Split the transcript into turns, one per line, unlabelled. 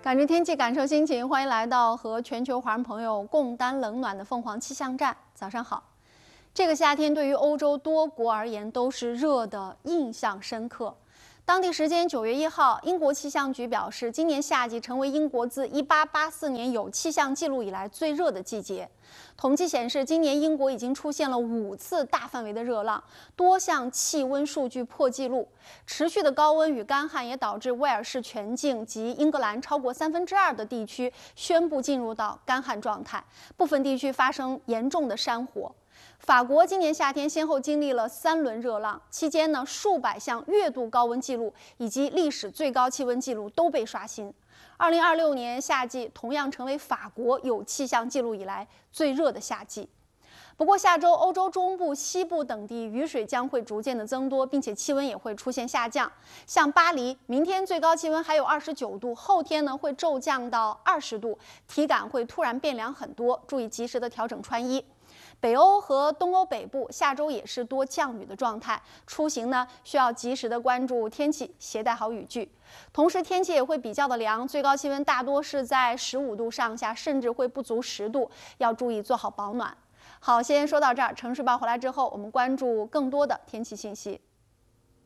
感知天气，感受心情，欢迎来到和全球华人朋友共担冷暖的凤凰气象站。早上好。这个夏天对于欧洲多国而言都是热的，印象深刻。当地时间9月1号，英国气象局表示，今年夏季成为英国自1884年有气象记录以来最热的季节。统计显示，今年英国已经出现了5次大范围的热浪，多项气温数据破纪录。持续的高温与干旱也导致威尔士全境及英格兰超过2/3的地区宣布进入到干旱状态，部分地区发生严重的山火。法国今年夏天先后经历了3轮热浪，期间呢，数百项月度高温记录以及历史最高气温记录都被刷新。2026年夏季同样成为法国有气象记录以来最热的夏季。不过，下周欧洲中部、西部等地雨水将会逐渐的增多，并且气温也会出现下降。像巴黎，明天最高气温还有29度，后天呢会骤降到20度，体感会突然变凉很多，注意及时的调整穿衣。北欧和东欧北部下周也是多降雨的状态，出行呢需要及时的关注天气，携带好雨具。同时天气也会比较的凉，最高气温大多是在15度上下，甚至会不足10度，要注意做好保暖。好，先说到这儿。城市报回来之后，我们关注更多的天气信息。